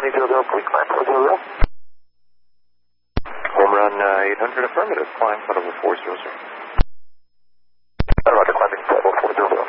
County, Philadelphia, climb 400. Home run 800, affirmative, climb Federal 400.